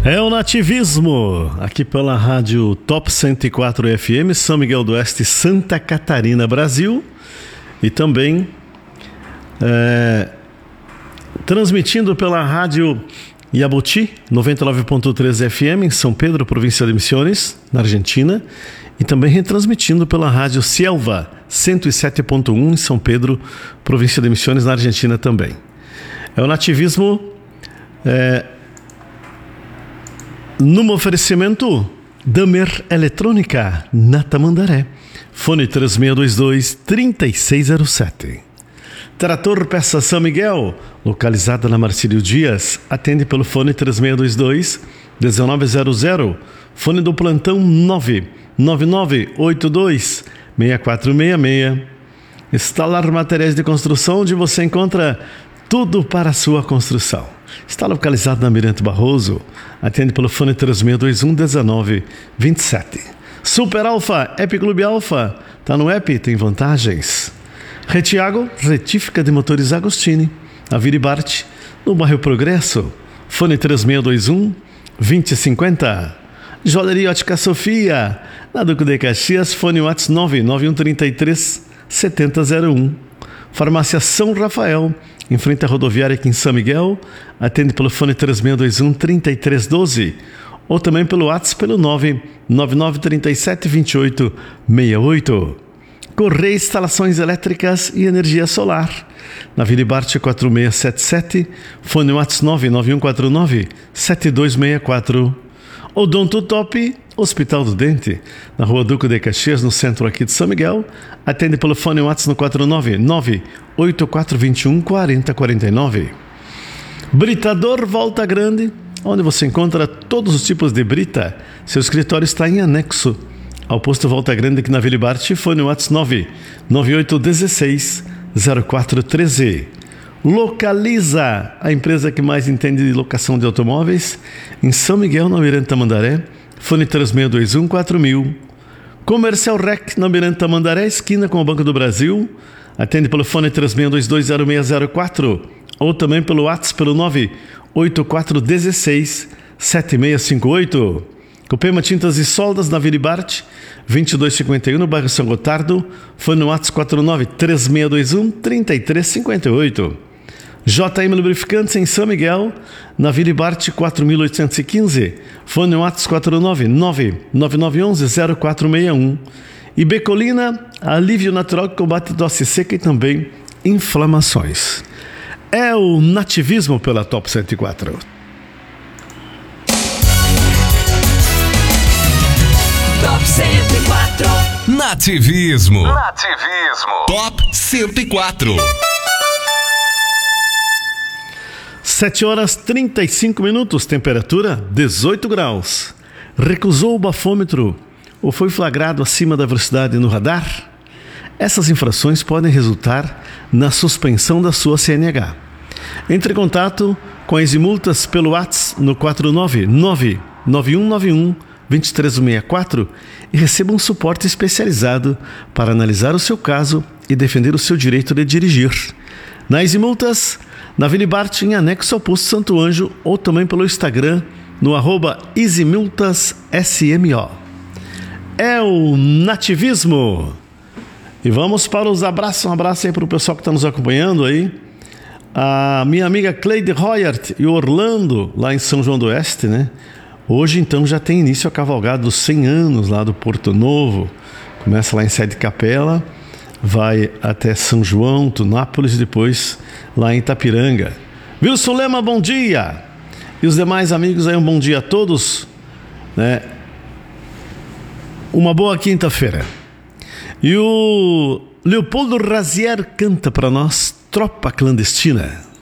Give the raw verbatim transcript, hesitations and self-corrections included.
É o Nativismo, aqui pela rádio Top cento e quatro F M, São Miguel do Oeste, Santa Catarina, Brasil. E também é, transmitindo pela rádio Yabuti, noventa e nove ponto três F M, em São Pedro, província de Misiones, na Argentina. E também retransmitindo pela rádio Selva, cento e sete ponto um, em São Pedro, província de Misiones, na Argentina também. É o Nativismo... É, num oferecimento Damer Eletrônica, na Tamandaré. Fone três seis dois dois, três seis zero sete. Trator Peça São Miguel, localizada na Marcílio Dias, atende pelo fone três seis dois dois, um nove zero zero. Fone do plantão nove nove nove oito dois, seis quatro seis seis. Instalar materiais de construção, onde você encontra tudo para a sua construção. Está localizado na Mirante Barroso. Atende pelo fone três seis dois um, um nove dois sete. Super Alfa, App Clube Alfa. Está no app, tem vantagens. Retiago, retífica de motores Agostini. A Viribarte, no bairro Progresso. Fone três seis dois um, dois zero cinco zero. Joalheria Ótica Sofia, na Duque de Caxias. Fone WhatsApp nove nove um três três, sete zero zero um. Farmácia São Rafael, em frente à rodoviária aqui em São Miguel. Atende pelo fone três seis dois um, três três um dois, ou também pelo WhatsApp pelo nove nove nove três sete, dois oito seis oito. Correia Instalações Elétricas e Energia Solar, na Viribarte quatro seis sete sete, fone WhatsApp nove nove um quatro nove, sete dois seis quatro. Odonto Top, Hospital do Dente, na Rua Duque de Caxias, no centro aqui de São Miguel. Atende pelo fone WhatsApp no quatro nove nove oito quatro dois um, quatro zero quatro nove. Britador Volta Grande, onde você encontra todos os tipos de brita. Seu escritório está em anexo ao posto Volta Grande aqui na Vila Barte. Fone WhatsApp nove nove oito um seis, zero quatro um três. Localiza, a empresa que mais entende de locação de automóveis, em São Miguel, na Mirante Tamandaré. Fone três seis dois um, quatro mil. Comercial Rec, na Mirante Tamandaré, esquina com o Banco do Brasil. Atende pelo fone três seis dois dois, zero seis zero quatro, ou também pelo WhatsApp pelo nove oito quatro um seis, sete seis cinco oito. Copema Tintas e Soldas, na Viribarte, vinte e dois cinquenta e um, no bairro São Gotardo. Fone no WhatsApp quatro nove três seis dois um, três três cinco oito. J M Lubrificantes, em São Miguel, na Viribarte quatro mil oitocentos e quinze. Fone WhatsApp quatro nove nove nove nove um um, zero quatro seis um. E Becolina, alívio natural que combate tosse seca e também inflamações. É o Nativismo pela Top cento e quatro. Top cento e quatro. Nativismo. Nativismo. Top cento e quatro. sete horas e trinta e cinco minutos, temperatura dezoito graus. Recusou o bafômetro ou foi flagrado acima da velocidade no radar? Essas infrações podem resultar na suspensão da sua C N H. Entre em contato com as multas pelo WhatsApp no quatro nove nove nove um nove um, dois três seis quatro e receba um suporte especializado para analisar o seu caso e defender o seu direito de dirigir. Nas multas, na Vilibarte, em anexo ao posto Santo Anjo, ou também pelo Instagram, no arroba easymultassmo. É o Nativismo. E vamos para os abraços. Um abraço aí para o pessoal que está nos acompanhando aí. A minha amiga Cleide Royart e o Orlando, lá em São João do Oeste, né? Hoje, então, já tem início a cavalgada dos cem anos lá do Porto Novo. Começa lá em Sede Capela, vai até São João, Tunápolis e depois lá em Itapiranga. Wilson Lema, bom dia! E os demais amigos aí, um bom dia a todos, né? Uma boa quinta-feira. E o Leopoldo Razier canta para nós Tropa Clandestina.